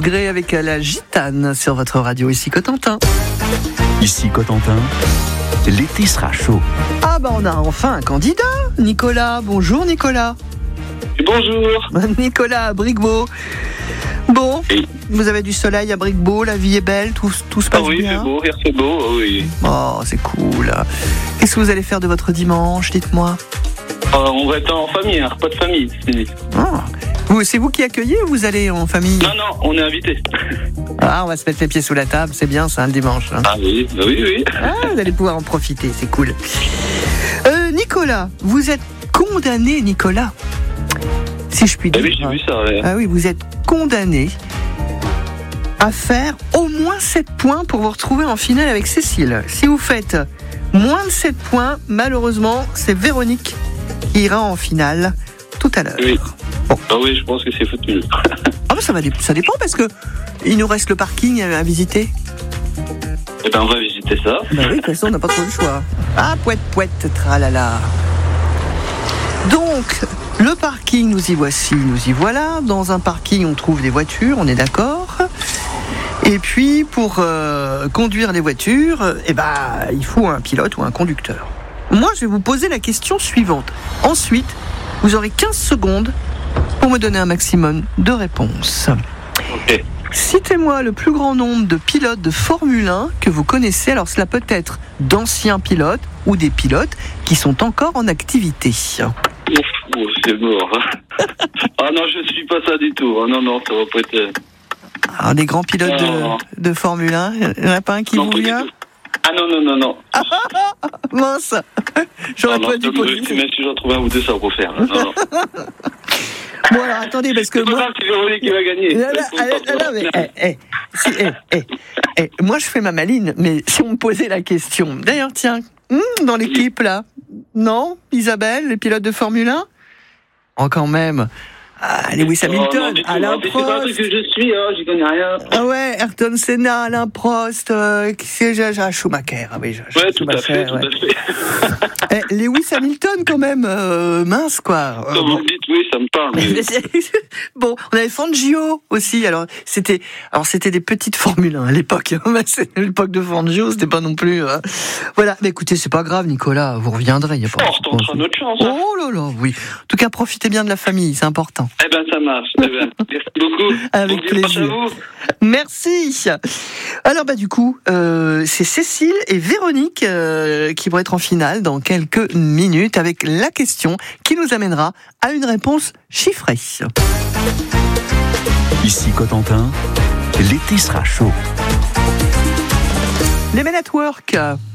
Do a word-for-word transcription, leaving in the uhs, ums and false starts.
Gray avec la gitane sur votre radio. Ici Cotentin. Ici Cotentin, l'été sera chaud. Ah bah on a enfin un candidat, Nicolas. Bonjour Nicolas. Bonjour. Nicolas à Bricquebeau. Bon, Oui. vous avez du soleil à Bricquebeau, la vie est belle, tout, tout se passe Ah oui, bien. c'est beau, hier c'est beau, ah oui. Oh, c'est cool. Qu'est-ce que vous allez faire de votre dimanche, dites-moi. Euh, on va être en famille, un repas de famille. C'est... Ah. Vous, c'est vous qui accueillez ou vous allez en famille? Non, non, on est invité. Ah, on va se mettre les pieds sous la table, c'est bien ça, le dimanche. Hein. Ah oui, bah oui, oui. Ah, vous allez pouvoir en profiter, c'est cool. Euh, Nicolas, vous êtes condamné, Nicolas. Si je puis Ah dire. oui, j'ai vu ça, ouais. Ah oui, vous êtes condamné à faire au moins sept points pour vous retrouver en finale avec Cécile. Si vous faites moins de sept points, malheureusement, c'est Véronique qui ira en finale tout à l'heure. Oui. Bon. Ah oui, je pense que c'est foutu. Ah bah ça, va, dé- ça dépend parce que il nous reste le parking à, à visiter. Eh ben, on va visiter ça. Bah oui, de toute façon, on n'a pas trop le choix. Ah, pouette, pouette, tralala. Donc, le parking, nous y voici, nous y voilà. Dans un parking, on trouve des voitures, on est d'accord. Et puis, pour euh, conduire les voitures, euh, eh ben, il faut un pilote ou un conducteur. Moi, je vais vous poser la question suivante. Ensuite, vous aurez quinze secondes pour me donner un maximum de réponses. Ok. Citez-moi le plus grand nombre de pilotes de Formule un que vous connaissez. Alors cela peut être d'anciens pilotes ou des pilotes qui sont encore en activité. Ouf, ouf, c'est mort. Ah non, je suis pas ça du tout. Ah non, non, ça va pas être... Alors des grands pilotes Non. de, de Formule un, il n'y en a pas un qui Non, vous pas du vient? tout. Ah non, non, non, non. Mince, j'aurais Ah non, pas dû même, poser. même si j'en trouve un ou deux, ça va pas faire. Non, non. Bon alors attendez, parce que C'est pas moi... grave, c'est Véronique qui va gagner. Non, non, non, non, mais, eh, eh, si, eh, eh, eh, moi je fais ma maline, mais si on me posait la question, d'ailleurs tiens, hum, dans l'équipe là, non, Isabelle, les pilotes de Formule un? Oh quand même, ah, Lewis Hamilton, Oh, non, du tout, Alain hein, c'est pas un truc Prost, que je suis, hein, j'y connais rien. ah ouais, Ayrton Senna, Alain Prost, euh, qui c'est, j'ai, j'ai Schumacher, ah oui, j'ai, Ouais, tout à Schumacher, fait, tout ouais. à fait. Eh, Lewis Hamilton quand même, euh, mince quoi. Euh, Comme bon. vous le dites, oui, ça me parle. Mais... Bon, on avait Fangio aussi. Alors c'était, alors c'était des petites Formule un à l'époque. Hein. C'est l'époque de Fangio, c'était pas non plus. Euh... Voilà. Mais écoutez, c'est pas grave, Nicolas. Vous reviendrez. Y a pas. Oh, on retentera notre chance. Hein. Oh là là, oui. En tout cas, profitez bien de la famille, c'est important. Eh ben, ça marche. Eh ben, merci beaucoup. Avec Bon dimanche plaisir. à vous. Merci. Alors bah du coup, euh, c'est Cécile et Véronique euh, qui vont être en finale dans quelques minutes avec la question qui nous amènera à une réponse chiffrée. Ici Cotentin, l'été sera chaud. Les Men at Work.